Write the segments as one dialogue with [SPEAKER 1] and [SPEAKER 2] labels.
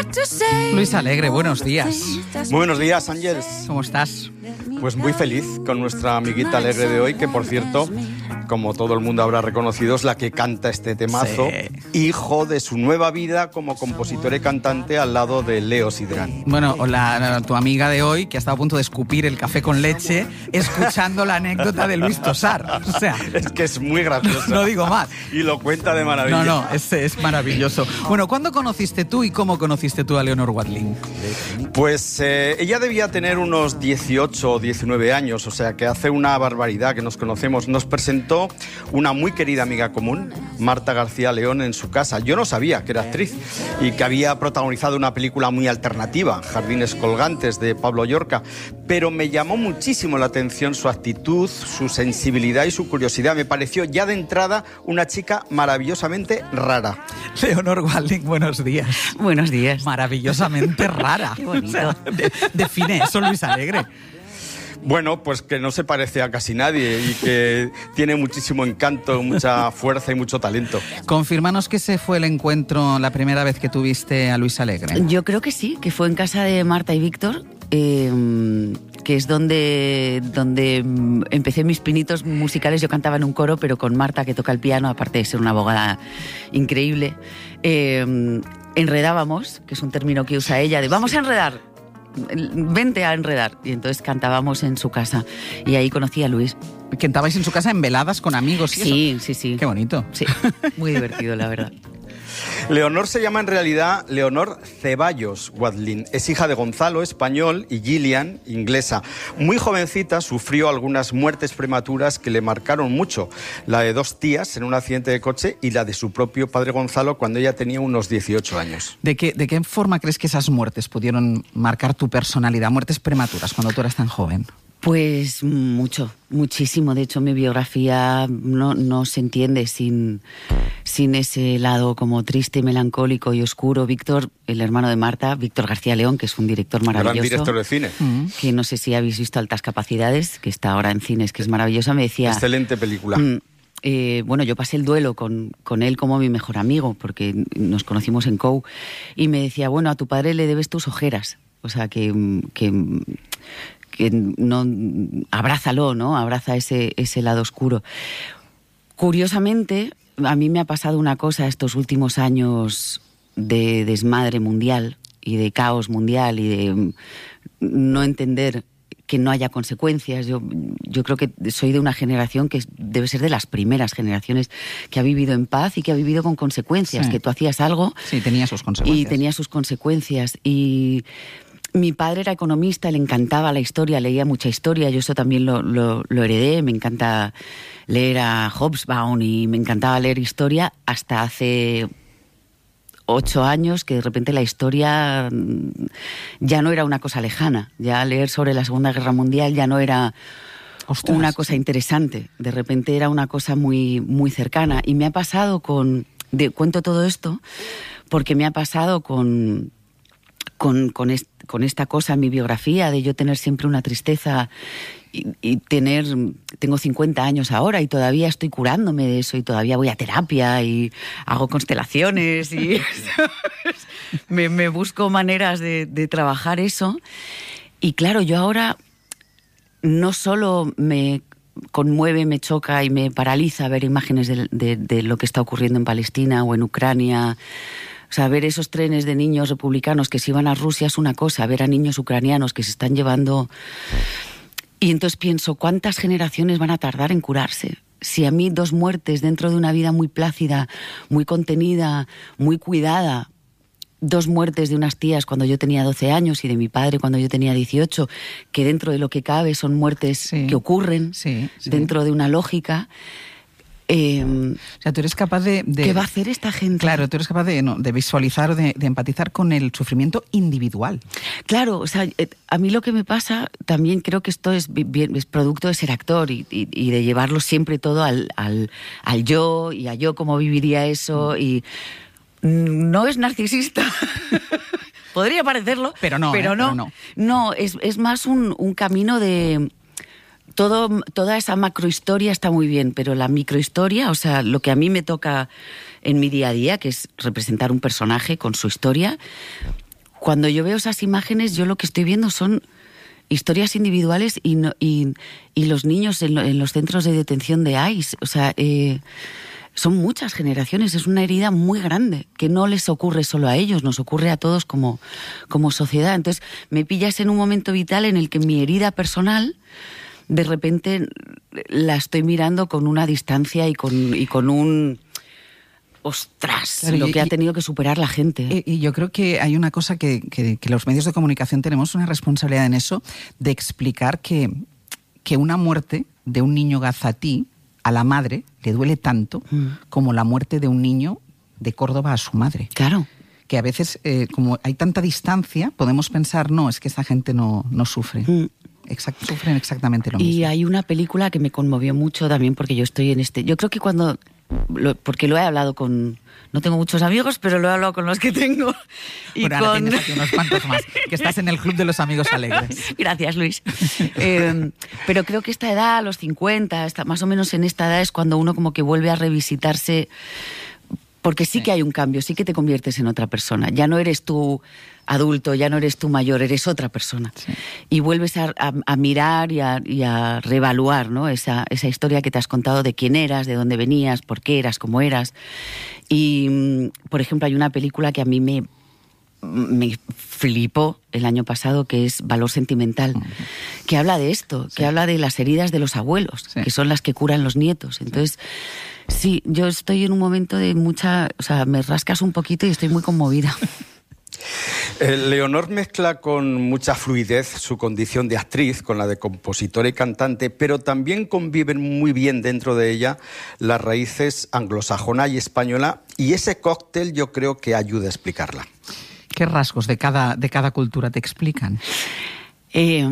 [SPEAKER 1] Luis Alegre, buenos días.
[SPEAKER 2] Buenos días, Ángeles.
[SPEAKER 1] ¿Cómo estás?
[SPEAKER 2] Pues muy feliz con nuestra amiguita Alegre de hoy, que por cierto, como todo el mundo habrá reconocido, es la que canta este temazo, sí, hijo de su nueva vida como compositor y cantante al lado de Leo Sidran.
[SPEAKER 1] Bueno, tu amiga de hoy, que ha estado a punto de escupir el café con leche, escuchando la anécdota de Luis Tosar. O sea,
[SPEAKER 2] es que es muy gracioso.
[SPEAKER 1] No digo más.
[SPEAKER 2] Y lo cuenta de maravilla.
[SPEAKER 1] No, es maravilloso. Bueno, ¿cuándo conociste tú y cómo conociste tú a Leonor Watling?
[SPEAKER 2] Pues ella debía tener unos 18 o 19 años, o sea que hace una barbaridad que nos conocemos. Nos presentó una muy querida amiga común, Marta García León, en su casa. Yo no sabía que era actriz y que había protagonizado una película muy alternativa, Jardines colgantes, de Pablo Llorca, pero me llamó muchísimo la atención su actitud, su sensibilidad y su curiosidad. Me pareció ya de entrada una chica maravillosamente rara.
[SPEAKER 1] Leonor Watling, buenos días.
[SPEAKER 3] Buenos días.
[SPEAKER 1] Maravillosamente rara.
[SPEAKER 3] Qué bonito.
[SPEAKER 1] O sea, define eso, Luis Alegre.
[SPEAKER 2] Bueno, pues que no se parece a casi nadie y que tiene muchísimo encanto, mucha fuerza y mucho talento.
[SPEAKER 1] Confírmanos que ese fue el encuentro, la primera vez que tuviste a Luis Alegre.
[SPEAKER 3] Yo creo que sí, que fue en casa de Marta y Víctor, que es donde empecé mis pinitos musicales. Yo cantaba en un coro, pero con Marta, que toca el piano, aparte de ser una abogada increíble. Enredábamos, que es un término que usa ella, de vamos a enredar. Vente a enredar. Y entonces cantábamos en su casa y ahí conocí a Luis.
[SPEAKER 1] ¿Cantabais en su casa en veladas con amigos y
[SPEAKER 3] sí,
[SPEAKER 1] eso?
[SPEAKER 3] Sí.
[SPEAKER 1] Qué bonito.
[SPEAKER 3] Sí, muy divertido, la verdad.
[SPEAKER 2] Leonor se llama en realidad Leonor Ceballos Watling. Es hija de Gonzalo, español, y Gillian, inglesa. Muy jovencita sufrió algunas muertes prematuras que le marcaron mucho. La de 2 tías en un accidente de coche y la de su propio padre Gonzalo cuando ella tenía unos 18 años.
[SPEAKER 1] ¿De qué forma crees que esas muertes pudieron marcar tu personalidad? Muertes prematuras cuando tú eras tan joven.
[SPEAKER 3] Pues muchísimo. De hecho, mi biografía no se entiende sin ese lado como triste, melancólico y oscuro. Víctor, el hermano de Marta, Víctor García León, que es un director maravilloso.
[SPEAKER 2] Gran director de cine.
[SPEAKER 3] Que no sé si habéis visto Altas Capacidades, que está ahora en cines, que es maravillosa. Me decía...
[SPEAKER 2] Excelente película.
[SPEAKER 3] Bueno, yo pasé el duelo con él como mi mejor amigo, porque nos conocimos en COU, y me decía, bueno, a tu padre le debes tus ojeras. O sea, que no, abrázalo, ¿no? Abraza ese lado oscuro. Curiosamente, a mí me ha pasado una cosa estos últimos años de desmadre mundial y de caos mundial y de no entender que no haya consecuencias. Yo creo que soy de una generación que debe ser de las primeras generaciones que ha vivido en paz y que ha vivido con consecuencias,
[SPEAKER 1] sí.
[SPEAKER 3] Que tú hacías algo...
[SPEAKER 1] Sí, tenía sus consecuencias.
[SPEAKER 3] Y tenía sus consecuencias. Y mi padre era economista, le encantaba la historia, leía mucha historia, yo eso también lo heredé, me encanta leer a Hobsbawm y me encantaba leer historia hasta hace 8 años que de repente la historia ya no era una cosa lejana, ya leer sobre la Segunda Guerra Mundial ya no era una cosa interesante, de repente era una cosa muy, muy cercana. Y me ha pasado cuento todo esto porque me ha pasado con esta cosa en mi biografía de yo tener siempre una tristeza y tengo 50 años ahora y todavía estoy curándome de eso y todavía voy a terapia y hago constelaciones y me busco maneras de trabajar eso. Y claro, yo ahora no solo me conmueve, me choca y me paraliza ver imágenes de lo que está ocurriendo en Palestina o en Ucrania. O sea, ver esos trenes de niños republicanos que se iban a Rusia es una cosa, ver a niños ucranianos que se están llevando... Y entonces pienso, ¿cuántas generaciones van a tardar en curarse? Si a mí 2 muertes dentro de una vida muy plácida, muy contenida, muy cuidada, 2 muertes de unas tías cuando yo tenía 12 años y de mi padre cuando yo tenía 18, que dentro de lo que cabe son muertes que ocurren dentro de una lógica...
[SPEAKER 1] o sea, tú eres capaz de...
[SPEAKER 3] ¿Qué va a hacer esta gente?
[SPEAKER 1] Claro, tú eres capaz de visualizar, de empatizar con el sufrimiento individual.
[SPEAKER 3] Claro, o sea, a mí lo que me pasa, también creo que esto es producto de ser actor y de llevarlo siempre todo al yo y a yo cómo viviría eso y no es narcisista. Podría parecerlo,
[SPEAKER 1] pero no.
[SPEAKER 3] No, es más un camino de... Toda esa macrohistoria está muy bien, pero la microhistoria, o sea, lo que a mí me toca en mi día a día, que es representar un personaje con su historia, cuando yo veo esas imágenes, yo lo que estoy viendo son historias individuales y los niños en los centros de detención de ICE. O sea, son muchas generaciones, es una herida muy grande, que no les ocurre solo a ellos, nos ocurre a todos como sociedad. Entonces, me pillas en un momento vital en el que mi herida personal, de repente, la estoy mirando con una distancia y con un... ¡Ostras! Claro, lo que ha tenido que superar la gente.
[SPEAKER 1] Y yo creo que hay una cosa que los medios de comunicación tenemos una responsabilidad en eso, de explicar que una muerte de un niño gazatí a la madre le duele tanto como la muerte de un niño de Córdoba a su madre.
[SPEAKER 3] Claro.
[SPEAKER 1] Que a veces, como hay tanta distancia, podemos pensar, no, es que esa gente no sufre. Sufren exactamente lo mismo.
[SPEAKER 3] Y hay una película que me conmovió mucho también, porque yo estoy en yo creo que porque lo he hablado con... No tengo muchos amigos, pero lo he hablado con los que tengo.
[SPEAKER 1] Y bueno, ahora tienes aquí unos cuantos más, que estás en el club de los amigos alegres.
[SPEAKER 3] Gracias, Luis. Pero creo que esta edad, a los 50, más o menos en esta edad es cuando uno como que vuelve a revisitarse, porque sí que hay un cambio, sí que te conviertes en otra persona. Ya no eres tú adulto, ya no eres tú mayor, eres otra persona. Sí. Y vuelves a mirar y a reevaluar, ¿no? Esa historia que te has contado de quién eras, de dónde venías, por qué eras, cómo eras. Y, por ejemplo, hay una película que a mí me flipó el año pasado, que es Valor Sentimental, que habla de esto, que habla de las heridas de los abuelos, que son las que curan los nietos. Entonces, sí, yo estoy en un momento de mucha... O sea, me rascas un poquito y estoy muy conmovida.
[SPEAKER 2] Leonor mezcla con mucha fluidez su condición de actriz con la de compositora y cantante, pero también conviven muy bien dentro de ella las raíces anglosajona y española, y ese cóctel yo creo que ayuda a explicarla.
[SPEAKER 1] ¿Qué rasgos de cada cultura te explican?
[SPEAKER 3] Es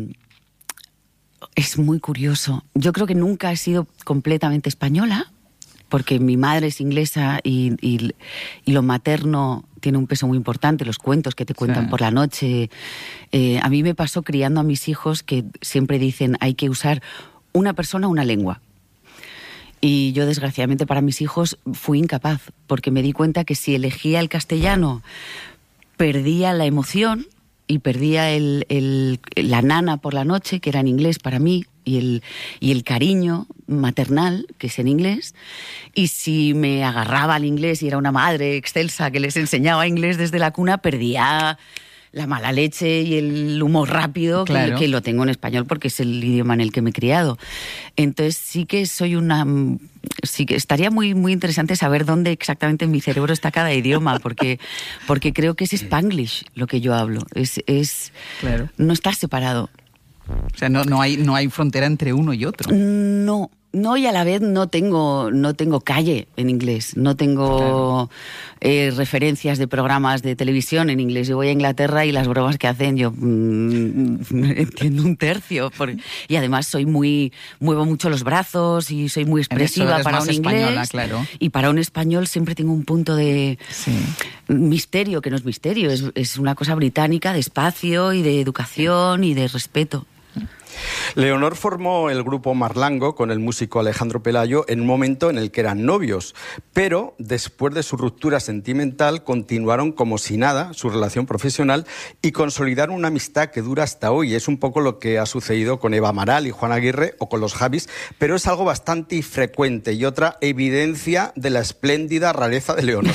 [SPEAKER 3] muy curioso. Yo creo que nunca he sido completamente española, porque mi madre es inglesa y lo materno tiene un peso muy importante, los cuentos que te cuentan por la noche. A mí me pasó criando a mis hijos que siempre dicen hay que usar una persona, una lengua. Y yo, desgraciadamente, para mis hijos fui incapaz, porque me di cuenta que si elegía el castellano, perdía la emoción y perdía la nana por la noche, que era en inglés para mí, y el cariño maternal, que es en inglés. Y si me agarraba al inglés y era una madre excelsa que les enseñaba inglés desde la cuna, perdía la mala leche y el humor rápido, claro, que lo tengo en español porque es el idioma en el que me he criado. Entonces sí que sí que estaría muy, muy interesante saber dónde exactamente en mi cerebro está cada idioma, porque creo que es Spanglish lo que yo hablo. Claro. No está separado.
[SPEAKER 1] O sea, no hay frontera entre uno y otro.
[SPEAKER 3] No, y a la vez no tengo calle en inglés, no tengo referencias de programas de televisión en inglés. Yo voy a Inglaterra y las bromas que hacen yo entiendo un tercio. Y además muevo mucho los brazos y soy muy expresiva para un inglés.
[SPEAKER 1] Claro.
[SPEAKER 3] Y para un español siempre tengo un punto de misterio, que no es misterio, es una cosa británica de espacio y de educación y de respeto.
[SPEAKER 2] Leonor formó el grupo Marlango con el músico Alejandro Pelayo en un momento en el que eran novios, pero después de su ruptura sentimental continuaron como si nada su relación profesional y consolidaron una amistad que dura hasta hoy. Es un poco lo que ha sucedido con Eva Amaral y Juan Aguirre o con los Javis, pero es algo bastante infrecuente y otra evidencia de la espléndida rareza de Leonor.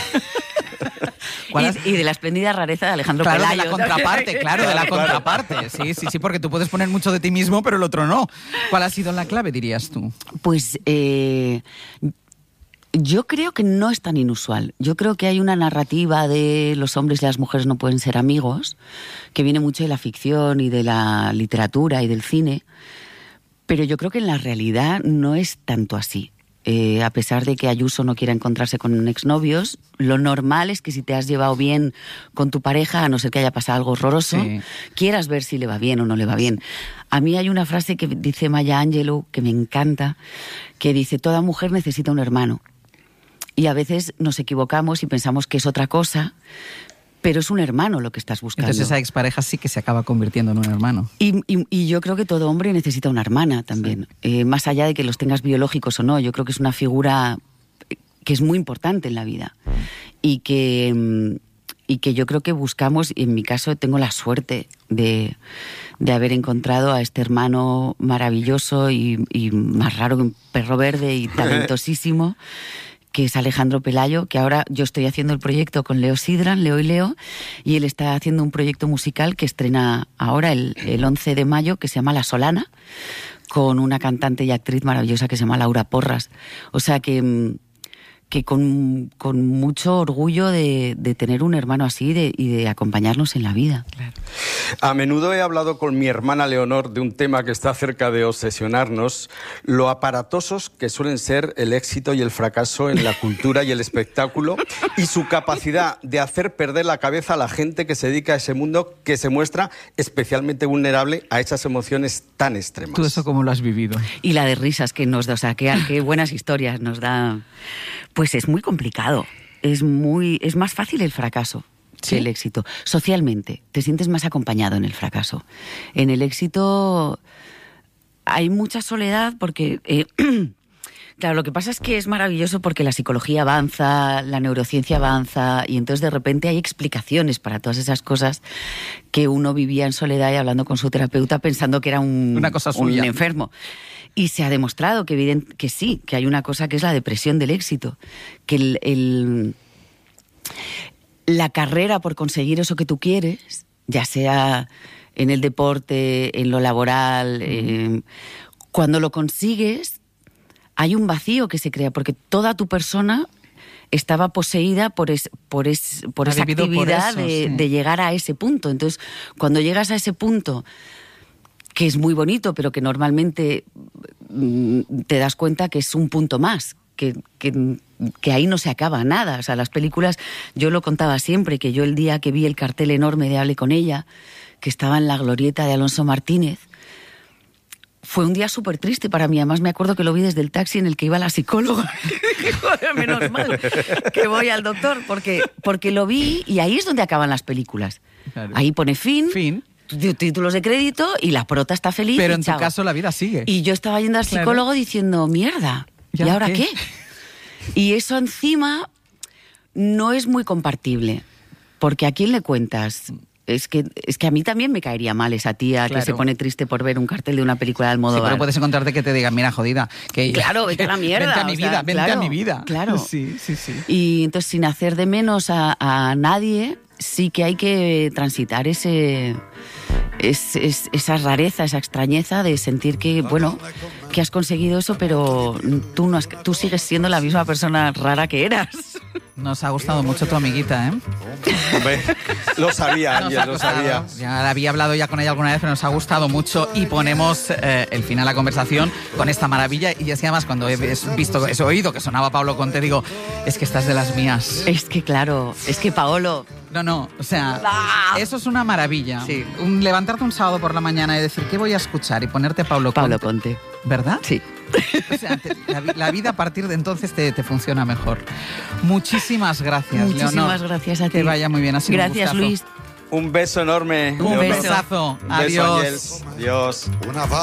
[SPEAKER 3] Y de la espléndida rareza de Alejandro Pelayo.
[SPEAKER 1] De la contraparte, de la contraparte. Sí, porque tú puedes poner mucho de ti mismo, pero el otro no. ¿Cuál ha sido la clave, dirías tú?
[SPEAKER 3] Pues yo creo que no es tan inusual. Yo creo que hay una narrativa de los hombres y las mujeres no pueden ser amigos, que viene mucho de la ficción y de la literatura y del cine, pero yo creo que en la realidad no es tanto así. A pesar de que Ayuso no quiera encontrarse con exnovios, lo normal es que si te has llevado bien con tu pareja, a no ser que haya pasado algo horroroso, quieras ver si le va bien o no le va bien. A mí hay una frase que dice Maya Angelou, que me encanta, que dice: toda mujer necesita un hermano. Y a veces nos equivocamos y pensamos que es otra cosa, pero es un hermano lo que estás buscando.
[SPEAKER 1] Entonces esa expareja sí que se acaba convirtiendo en un hermano.
[SPEAKER 3] Y yo creo que todo hombre necesita una hermana también. Más allá de que los tengas biológicos o no, yo creo que es una figura que es muy importante en la vida. Y que que yo creo que buscamos, y en mi caso tengo la suerte de haber encontrado a este hermano maravilloso y más raro que un perro verde y talentosísimo, que es Alejandro Pelayo, que ahora yo estoy haciendo el proyecto con Leo Sidran, Leo y Leo, y él está haciendo un proyecto musical que estrena ahora el 11 de mayo, que se llama La Solana, con una cantante y actriz maravillosa que se llama Laura Porras. O sea que con mucho orgullo de tener un hermano así y de acompañarnos en la vida.
[SPEAKER 1] Claro.
[SPEAKER 2] A menudo he hablado con mi hermana Leonor de un tema que está cerca de obsesionarnos, lo aparatosos que suelen ser el éxito y el fracaso en la cultura y el espectáculo, y su capacidad de hacer perder la cabeza a la gente que se dedica a ese mundo, que se muestra especialmente vulnerable a esas emociones tan extremas.
[SPEAKER 1] ¿Tú eso cómo lo has vivido?
[SPEAKER 3] Y la de risas que nos da, o sea, qué buenas historias nos da. Pues es muy complicado, es más fácil el fracaso que el éxito. Socialmente, te sientes más acompañado en el fracaso. En el éxito hay mucha soledad porque... Claro, lo que pasa es que es maravilloso porque la psicología avanza, la neurociencia avanza, y entonces de repente hay explicaciones para todas esas cosas que uno vivía en soledad y hablando con su terapeuta pensando que era una cosa suya, un enfermo. Y se ha demostrado que sí, que hay una cosa que es la depresión del éxito, que la carrera por conseguir eso que tú quieres, ya sea en el deporte, en lo laboral, cuando lo consigues, hay un vacío que se crea, porque toda tu persona estaba poseída por esa actividad de llegar a ese punto. Entonces, cuando llegas a ese punto, que es muy bonito, pero que normalmente te das cuenta que es un punto más, que ahí no se acaba nada. O sea, las películas, yo lo contaba siempre, que yo el día que vi el cartel enorme de Hable con ella, que estaba en la glorieta de Alonso Martínez, fue un día súper triste para mí. Además, me acuerdo que lo vi desde el taxi en el que iba la psicóloga. Joder, menos mal que voy al doctor, porque lo vi y ahí es donde acaban las películas. Claro. Ahí pone fin. Títulos de crédito y la prota está feliz.
[SPEAKER 1] Pero en
[SPEAKER 3] chao.
[SPEAKER 1] Tu caso la vida sigue.
[SPEAKER 3] Y yo estaba yendo al psicólogo diciendo, mierda, ¿y ahora qué? Y eso encima no es muy compartible, porque ¿a quién le cuentas? Es que a mí también me caería mal esa tía que se pone triste por ver un cartel de una película de Almodóvar.
[SPEAKER 1] Sí, pero puedes encontrarte que te digan, mira, jodida.
[SPEAKER 3] Claro, vete a la mierda.
[SPEAKER 1] Vente a mi vida, vente a mi vida.
[SPEAKER 3] Claro.
[SPEAKER 1] Sí.
[SPEAKER 3] Y entonces, sin hacer de menos a nadie, sí que hay que transitar esa rareza, esa extrañeza de sentir que, bueno, que has conseguido eso, pero tú sigues siendo la misma persona rara que eras.
[SPEAKER 1] Nos ha gustado mucho tu amiguita, ¿eh?
[SPEAKER 2] Hombre, lo sabía, Ángel, lo sabía.
[SPEAKER 1] Ya había hablado ya con ella alguna vez, pero nos ha gustado mucho y ponemos el final a la conversación con esta maravilla. Y es que además cuando he oído que sonaba Paolo Conte, digo, es que estás de las mías.
[SPEAKER 3] Es que claro, es que Paolo...
[SPEAKER 1] No, o sea, eso es una maravilla.
[SPEAKER 3] Sí.
[SPEAKER 1] Levantarte un sábado por la mañana y decir, ¿qué voy a escuchar? Y ponerte a Paolo Conte. ¿Verdad?
[SPEAKER 3] Sí.
[SPEAKER 1] O sea, la vida a partir de entonces te funciona mejor. Muchísimas gracias, Leonor.
[SPEAKER 3] Muchísimas gracias a ti.
[SPEAKER 1] Que vaya muy bien. Ha sido
[SPEAKER 3] gracias,
[SPEAKER 1] un gustazo.
[SPEAKER 3] Luis.
[SPEAKER 2] Un beso enorme.
[SPEAKER 1] Un besazo.
[SPEAKER 2] Un
[SPEAKER 1] Adiós.
[SPEAKER 2] beso, Ángel. Adiós.